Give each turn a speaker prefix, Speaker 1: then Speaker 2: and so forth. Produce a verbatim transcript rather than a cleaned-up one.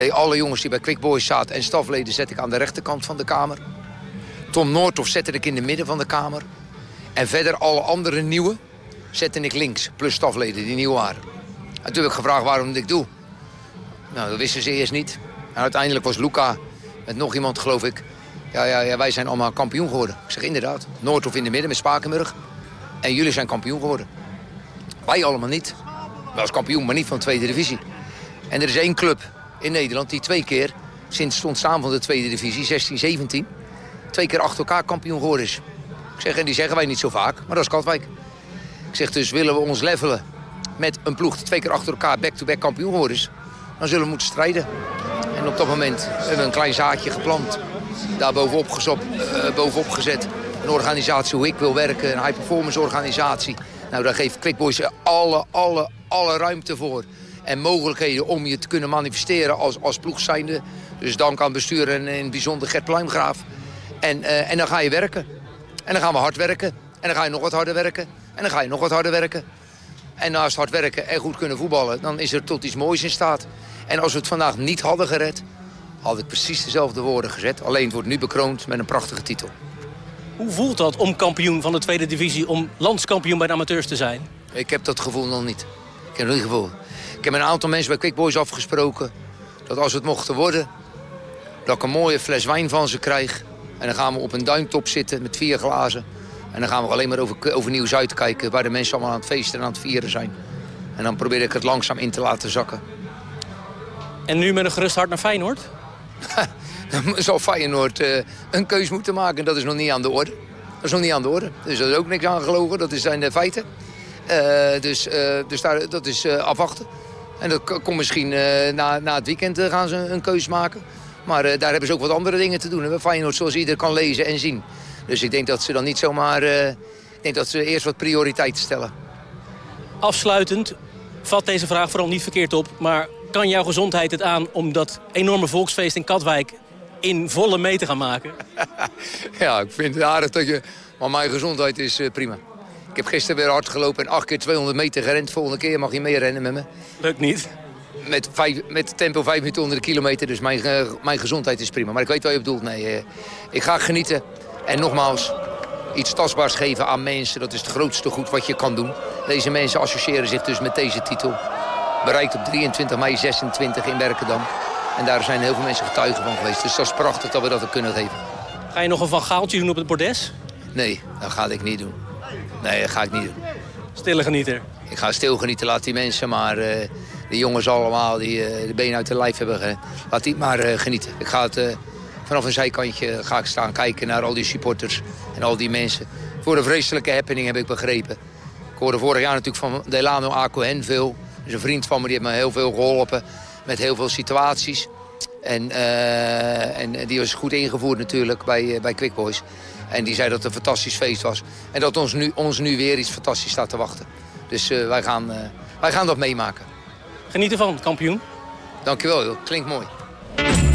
Speaker 1: Alle jongens die bij Quick Boys zaten en stafleden zet ik aan de rechterkant van de kamer. Tom Noordhoff zette ik in de midden van de kamer. En verder alle andere nieuwe zette ik links, plus stafleden die nieuw waren. En toen heb ik gevraagd waarom ik dit doe. Nou, dat wisten ze eerst niet. En uiteindelijk was Luca met nog iemand, geloof ik. Ja, ja, ja, wij zijn allemaal kampioen geworden. Ik zeg inderdaad, Noordhoff in de midden met Spakenburg. En jullie zijn kampioen geworden. Wij allemaal niet. Wel als kampioen, maar niet van de tweede divisie. En er is één club in Nederland die twee keer, sinds het ontstaan van de tweede divisie, zestien zeventien... twee keer achter elkaar kampioen geworden is. Ik zeg, en die zeggen wij niet zo vaak, maar dat is Katwijk. Ik zeg, dus willen we ons levelen met een ploeg die twee keer achter elkaar back-to-back kampioen geworden is, dan zullen we moeten strijden. En op dat moment hebben we een klein zaadje geplant. Daar bovenop, gezop, uh, bovenop gezet. Een organisatie hoe ik wil werken, een high-performance organisatie. Nou, daar geeft Quick Boys alle, alle, alle ruimte voor. En mogelijkheden om je te kunnen manifesteren als, als ploeg zijnde. Dus dank aan het bestuur en in het bijzonder Gert Pluimgraaf. En, uh, en dan ga je werken. En dan gaan we hard werken. En dan ga je nog wat harder werken. En dan ga je nog wat harder werken. En naast hard werken en goed kunnen voetballen, dan is er tot iets moois in staat. En als we het vandaag niet hadden gered, had ik precies dezelfde woorden gezet. Alleen het wordt nu bekroond met een prachtige titel.
Speaker 2: Hoe voelt dat om kampioen van de tweede divisie, om landskampioen bij de amateurs te zijn?
Speaker 1: Ik heb dat gevoel nog niet. Ik heb nog niet gevoel. Ik heb met een aantal mensen bij Quick Boys afgesproken dat als het mocht worden, dat ik een mooie fles wijn van ze krijg. En dan gaan we op een duimtop zitten met vier glazen. En dan gaan we alleen maar over, over Nieuw-Zuid kijken, waar de mensen allemaal aan het feesten en aan het vieren zijn. En dan probeer ik het langzaam in te laten zakken.
Speaker 2: En nu met een gerust hart naar Feyenoord?
Speaker 1: Dan zal Feyenoord uh, een keus moeten maken. Dat is nog niet aan de orde. Dat is nog niet aan de orde. Dus er is ook niks aan gelogen. Dat zijn de feiten. Uh, dus uh, dus daar, dat is uh, afwachten. En dat komt misschien uh, na, na het weekend uh, gaan ze een keus maken. Maar uh, daar hebben ze ook wat andere dingen te doen. Hè? Feyenoord zoals ieder kan lezen en zien. Dus ik denk dat ze dan niet zomaar... Uh, ik denk dat ze eerst wat prioriteiten stellen.
Speaker 2: Afsluitend, vat deze vraag vooral niet verkeerd op. Maar kan jouw gezondheid het aan om dat enorme volksfeest in Katwijk in volle mee te gaan maken?
Speaker 1: Ja, ik vind het aardig dat je... Maar mijn gezondheid is uh, prima. Ik heb gisteren weer hard gelopen en acht keer tweehonderd meter gerend. Volgende keer mag je mee rennen met me.
Speaker 2: Lukt niet.
Speaker 1: Met, vijf, met tempo vijf minuten onder de kilometer. Dus mijn, uh, mijn gezondheid is prima. Maar ik weet wat je bedoelt. Nee, uh, ik ga genieten. En nogmaals, iets tastbaars geven aan mensen. Dat is het grootste goed wat je kan doen. Deze mensen associëren zich dus met deze titel. Bereikt op drieëntwintig mei zesentwintig in Werkendam. En daar zijn heel veel mensen getuigen van geweest. Dus dat is prachtig dat we dat kunnen geven.
Speaker 2: Ga je nog een Van Gaaltje doen op het bordes?
Speaker 1: Nee, dat ga ik niet doen. Nee, dat ga ik niet doen.
Speaker 2: Stille genieter.
Speaker 1: Ik ga stil genieten, laat die mensen maar... Uh, de jongens allemaal die uh, de benen uit de lijf hebben... Uh, laat die maar uh, genieten. Ik ga het... Uh, vanaf een zijkantje ga ik staan kijken naar al die supporters en al die mensen. Voor een vreselijke happening heb ik begrepen. Ik hoorde vorig jaar natuurlijk van Delano Acohen veel. Dat is een vriend van me, die heeft me heel veel geholpen met heel veel situaties. En, uh, en die was goed ingevoerd natuurlijk bij, uh, bij Quick Boys. En die zei dat het een fantastisch feest was. En dat ons nu, ons nu weer iets fantastisch staat te wachten. Dus uh, wij, gaan, uh, wij gaan dat meemaken.
Speaker 2: Geniet ervan, kampioen.
Speaker 1: Dankjewel, joh. Klinkt mooi.